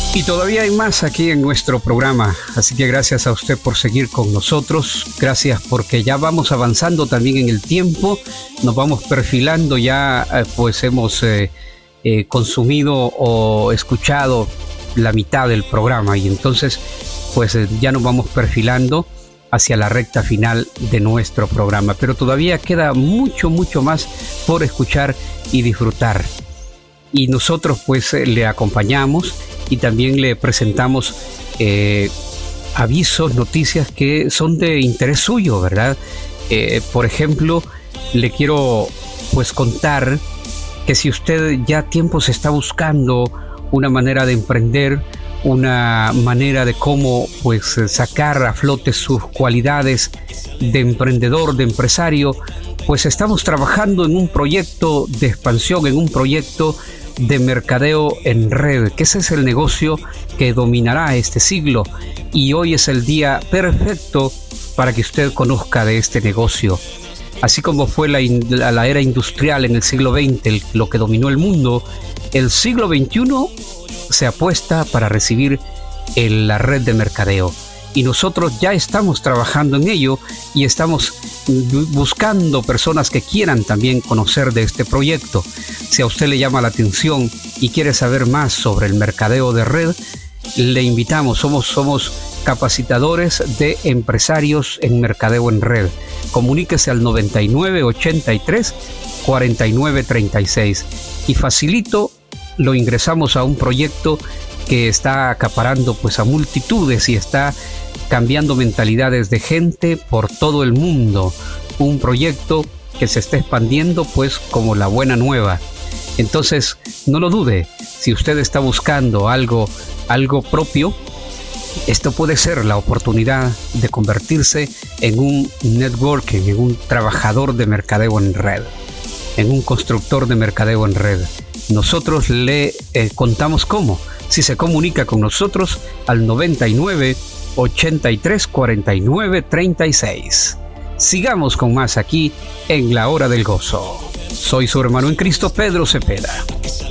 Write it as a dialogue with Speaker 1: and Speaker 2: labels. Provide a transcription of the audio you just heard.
Speaker 1: Y todavía hay más aquí en nuestro programa, así que gracias a usted por seguir con nosotros, gracias porque ya vamos avanzando también en el tiempo, nos vamos perfilando, ya pues hemos consumido o escuchado la mitad del programa y entonces pues ya nos vamos perfilando hacia la recta final de nuestro programa, pero todavía queda mucho más por escuchar y disfrutar. Y nosotros pues le acompañamos y también le presentamos avisos, noticias que son de interés suyo, ¿verdad? Por ejemplo, le quiero pues contar que si usted ya tiempo se está buscando una manera de emprender, una manera de cómo pues sacar a flote sus cualidades de emprendedor, de empresario, pues estamos trabajando en un proyecto de expansión, en un proyecto de mercadeo en red, que ese es el negocio que dominará este siglo y hoy es el día perfecto para que usted conozca de este negocio. Así como fue la era industrial en el siglo XX lo que dominó el mundo, el siglo XXI se apuesta para recibir la red de mercadeo. Y nosotros ya estamos trabajando en ello y estamos buscando personas que quieran también conocer de este proyecto. Si a usted le llama la atención y quiere saber más sobre el mercadeo de red, le invitamos, somos capacitadores de empresarios en mercadeo en red. Comuníquese al 99 83 49 36 y facilito lo ingresamos a un proyecto que está acaparando pues a multitudes y está cambiando mentalidades de gente por todo el mundo. Un proyecto que se está expandiendo pues como la buena nueva. Entonces, no lo dude, si usted está buscando algo propio, esto puede ser la oportunidad de convertirse en un networking, en un trabajador de mercadeo en red, en un constructor de mercadeo en red. Nosotros le contamos cómo. Si se comunica con nosotros al 99 83 49 36. Sigamos con más aquí en La Hora del Gozo. Soy su hermano en Cristo, Pedro Cepeda.